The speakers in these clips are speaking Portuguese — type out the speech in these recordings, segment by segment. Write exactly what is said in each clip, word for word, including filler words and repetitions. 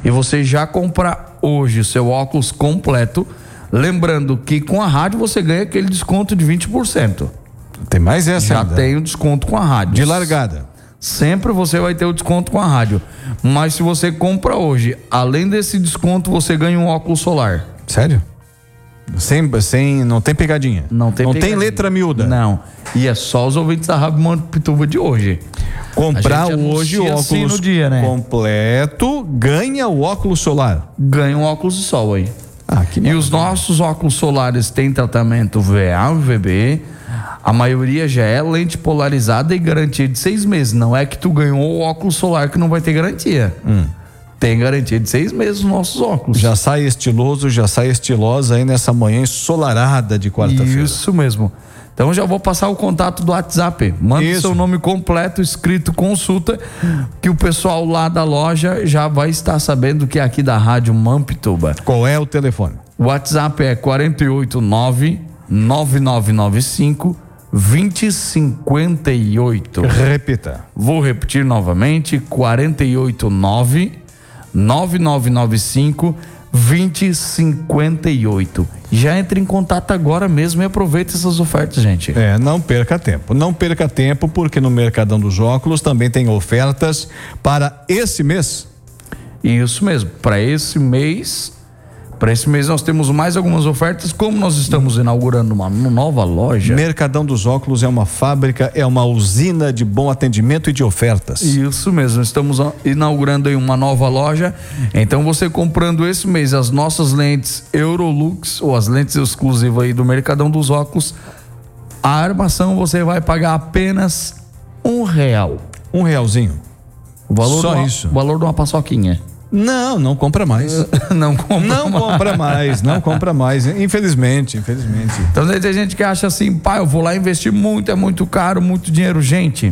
e você já comprar hoje o seu óculos completo, lembrando que com a rádio você ganha aquele desconto de vinte por cento. Tem mais essa Já ainda. tem o desconto com a rádio. De largada. Sempre você vai ter o desconto com a rádio. Mas se você compra hoje, além desse desconto, você ganha um óculos solar. Sério? Sem, sem, não tem pegadinha? Não tem Não pegadinha. tem letra miúda? Não. E é só os ouvintes da Rádio Mampituba de hoje. Comprar A gente hoje o anuncia assim óculos no dia, né? completo, ganha o óculos solar. Ganha um óculos de sol aí. Ah, que E os nossos óculos solares têm tratamento V A e V B. A maioria já é lente polarizada e garantia de seis meses. Não é que tu ganhou o óculos solar que não vai ter garantia. Hum. Tem garantia de seis meses os nossos óculos. Já sai estiloso, já sai estilosa aí nessa manhã ensolarada de quarta-feira. Isso mesmo. Então já vou passar o contato do WhatsApp. Manda Isso. seu nome completo, escrito consulta, que o pessoal lá da loja já vai estar sabendo que é aqui da Rádio Mampituba. Qual é o telefone? O WhatsApp é quatro oito nove, nove nove nove cinco, dois zero cinco oito. Repita. Vou repetir novamente: quatro oito nove, nove nove nove cinco, dois zero cinco oito. Já entre em contato agora mesmo e aproveita essas ofertas, gente. É, não perca tempo. Não perca tempo, porque no Mercadão dos Óculos também tem ofertas para esse mês. Isso mesmo. Para esse mês, para esse mês nós temos mais algumas ofertas. Como nós estamos inaugurando uma nova loja. Mercadão dos Óculos é uma fábrica, é uma usina de bom atendimento e de ofertas. Isso mesmo, estamos inaugurando aí uma nova loja. Então você comprando esse mês as nossas lentes Eurolux ou as lentes exclusivas aí do Mercadão dos Óculos, a armação você vai pagar apenas um real. Um realzinho. O valor Só de uma, isso. O valor de uma paçoquinha. Não, não compra mais. Não compra Não mais. compra mais, não compra mais. Infelizmente, infelizmente. Então tem gente que acha assim, pai, eu vou lá investir muito, é muito caro, muito dinheiro. Gente,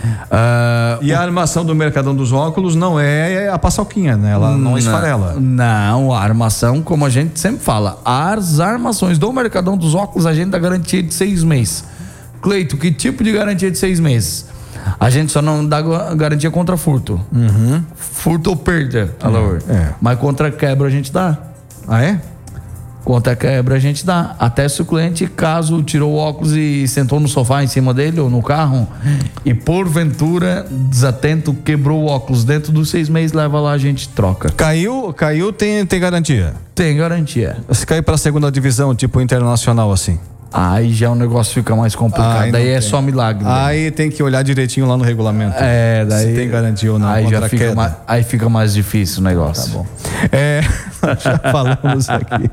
ah, E a armação do Mercadão dos Óculos não é a paçoquinha, né? Ela não esfarela. Não, a armação, como a gente sempre fala, as armações do Mercadão dos Óculos, a gente dá garantia de seis meses. Cleito, que tipo de garantia de seis meses? A gente só não dá garantia contra furto. Uhum. Furto ou perda, Alaor. é. Mas contra quebra a gente dá. Ah, é? Contra quebra a gente dá. Até se o cliente, caso tirou o óculos e sentou no sofá em cima dele ou no carro e porventura, desatento, quebrou o óculos dentro dos seis meses, leva lá, a gente troca. Caiu, caiu, tem, tem garantia. Tem garantia. Se cair pra segunda divisão, tipo internacional assim. Aí já o negócio fica mais complicado. Aí não Daí é tem. só milagre. Aí tem que olhar direitinho lá no regulamento. É, daí. Se tem garantia ou não. Aí contra já a fica queda. mais, aí fica mais difícil o negócio. Tá bom. É, nós já falamos aqui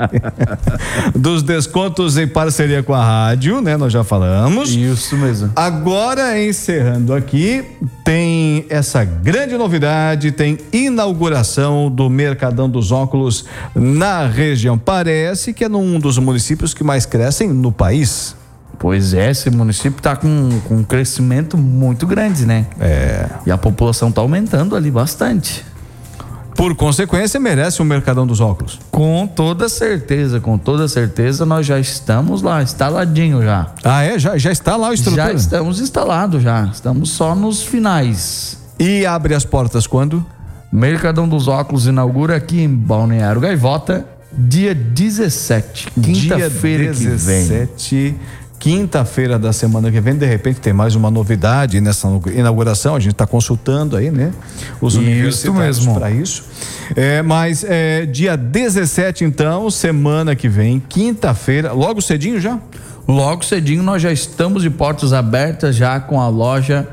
dos descontos em parceria com a rádio, né? Nós já falamos. Isso mesmo. Agora, encerrando aqui, tem essa grande novidade, tem inauguração do Mercadão dos Óculos na região. Parece que é num dos municípios que mais crescem no país. Pois é, esse município está com, com um crescimento muito grande, né? É. E a população está aumentando ali bastante. Por consequência, merece um Mercadão dos Óculos. Com toda certeza, com toda certeza, nós já estamos lá, instaladinho já. Ah, é? Já, já está lá a estrutura? Já estamos instalados já, estamos só nos finais. E abre as portas quando? Mercadão dos Óculos inaugura aqui em Balneário Gaivota, dia dezessete, quinta-feira que vem. dezessete, quinta-feira da semana que vem. De repente tem mais uma novidade nessa inauguração. A gente está consultando aí, né? Os universitários para isso. É, mas é, dia dezessete, então, semana que vem, quinta-feira, logo cedinho já? Logo cedinho nós já estamos de portas abertas, já com a loja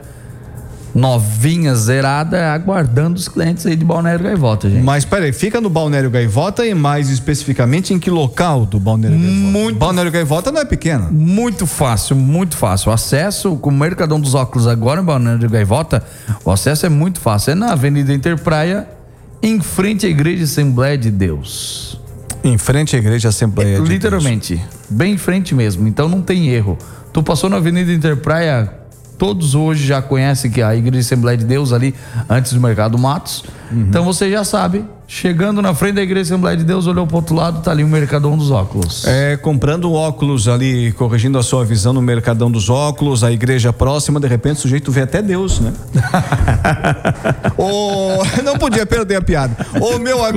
novinha, zerada, aguardando os clientes aí de Balneário Gaivota, gente. Mas peraí, fica no Balneário Gaivota e mais especificamente em que local do Balneário Gaivota? Muito, Balneário Gaivota não é pequeno. Muito fácil, muito fácil. O acesso com o Mercadão dos Óculos agora em Balneário Gaivota, o acesso é muito fácil. É na Avenida Interpraia, em frente à Igreja Assembleia de Deus. Em frente à Igreja Assembleia de Deus. Literalmente, bem em frente mesmo, então não tem erro. Tu passou na Avenida Interpraia, todos hoje já conhecem que a Igreja Assembleia de Deus ali, antes do Mercado Matos. Uhum. Então você já sabe, chegando na frente da Igreja Assembleia de Deus, olhou pro outro lado, tá ali o Mercadão dos Óculos. É, comprando óculos ali, corrigindo a sua visão no Mercadão dos Óculos, a igreja próxima, de repente o sujeito vê até Deus, né? Oh, não podia perder a piada. Ô, meu amigo.